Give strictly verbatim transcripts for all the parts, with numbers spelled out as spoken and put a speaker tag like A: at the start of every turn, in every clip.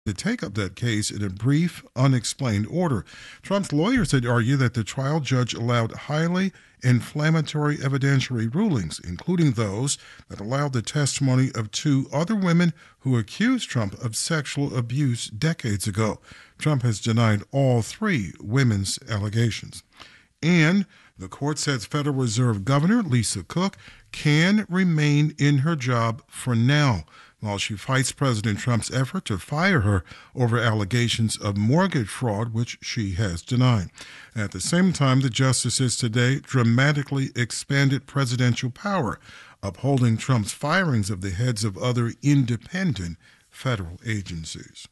A: to take up that case in a brief, unexplained order. Trump's lawyers had argued that the trial judge allowed highly inflammatory evidentiary rulings, including those that allowed the testimony of two other women who accused Trump of sexual abuse decades ago. Trump has denied all three women's allegations. And the court says Federal Reserve Governor Lisa Cook can remain in her job for now, while she fights President Trump's effort to fire her over allegations of mortgage fraud, which she has denied. At the same time, the justices today dramatically expanded presidential power, upholding Trump's firings of the heads of other independent federal agencies.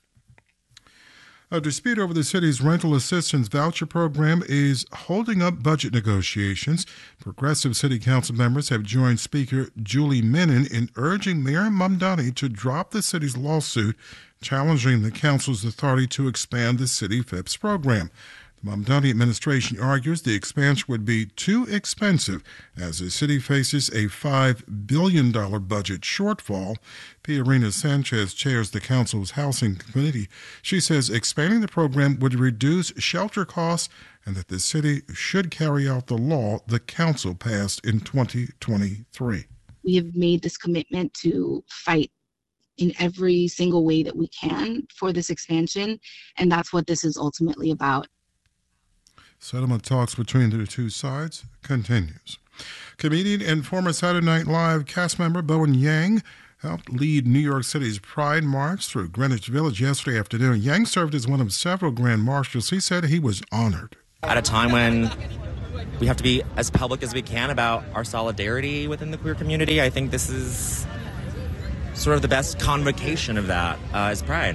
A: A dispute over the city's rental assistance voucher program is holding up budget negotiations. Progressive City Council members have joined Speaker Julie Menin in urging Mayor Mamdani to drop the city's lawsuit challenging the council's authority to expand the city F I P S program. The Mamdani administration argues the expansion would be too expensive as the city faces a five billion dollars budget shortfall. Piorina Sanchez chairs the council's housing committee. She says expanding the program would reduce shelter costs and that the city should carry out the law the council passed in twenty twenty-three.
B: We have made this commitment to fight in every single way that we can for this expansion, and that's what this is ultimately about.
A: Settlement talks between the two sides continues. Comedian and former Saturday Night Live cast member Bowen Yang helped lead New York City's Pride March through Greenwich Village yesterday afternoon. Yang served as one of several grand marshals. He said he was honored.
C: At a time when we have to be as public as we can about our solidarity within the queer community, I think this is sort of the best convocation of that uh, is Pride.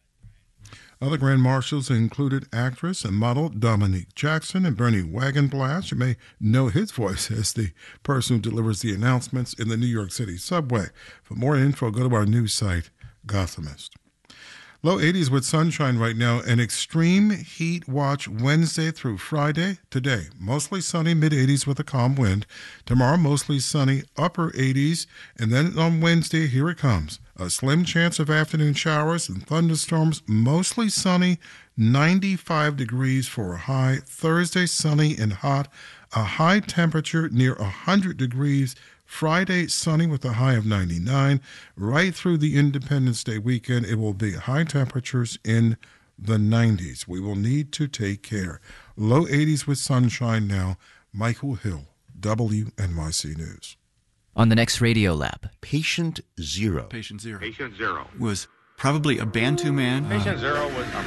A: Other grand marshals included actress and model Dominique Jackson and Bernie Wagenblast. You may know his voice as the person who delivers the announcements in the New York City subway. For more info, go to our news site, Gothamist. Low eighties with sunshine right now. An extreme heat watch Wednesday through Friday. Today, mostly sunny, mid-eighties with a calm wind. Tomorrow, mostly sunny, upper eighties. And then on Wednesday, here it comes. A slim chance of afternoon showers and thunderstorms, mostly sunny, ninety-five degrees for a high. Thursday, sunny and hot. A high temperature near one hundred degrees. Friday, sunny with a high of ninety-nine. Right through the Independence Day weekend, it will be high temperatures in the nineties. We will need to take care. Low eighties with sunshine now. Michael Hill, W N Y C News.
D: On the next Radio Lab.
E: Patient Zero.
F: Patient Zero.
G: Patient Zero.
F: Was probably a Bantu man.
G: Patient uh, Zero was a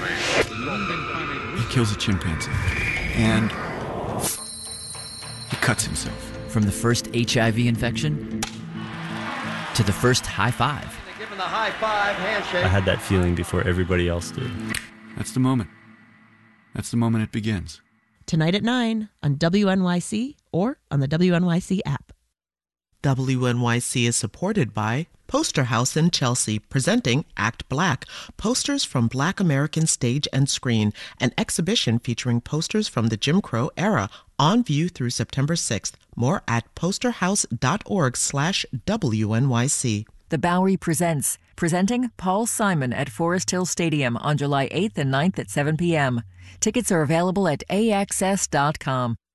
G: man.
F: He kills a chimpanzee. And he cuts himself.
D: From the first H I V infection to the first high five.
G: Give him the high five handshake.
H: I had that feeling before everybody else did.
F: That's the moment. That's the moment it begins.
I: Tonight at nine on W N Y C or on the W N Y C app.
J: W N Y C is supported by Poster House in Chelsea, presenting Act Black, posters from Black American stage and screen, an exhibition featuring posters from the Jim Crow era, on view through September sixth. More at posterhouse.org slash WNYC.
K: The Bowery presents, presenting Paul Simon at Forest Hill Stadium on July eighth and ninth at seven p.m. Tickets are available at A X S dot com.